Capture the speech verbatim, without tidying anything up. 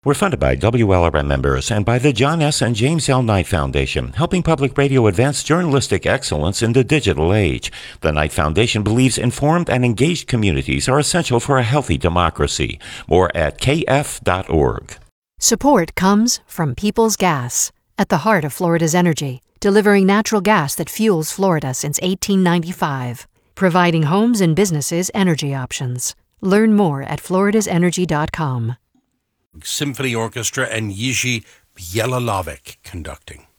We're funded by W L R M members and by the John S. and James L. Knight Foundation, helping public radio advance journalistic excellence in the digital age. The Knight Foundation believes informed and engaged communities are essential for a healthy democracy. More at k f dot org. Support comes from Peoples Gas, at the heart of Florida's energy, delivering natural gas that fuels Florida since eighteen ninety-five, providing homes and businesses energy options. Learn more at floridas energy dot com. Symphony Orchestra and Jiří Bělohlávek conducting.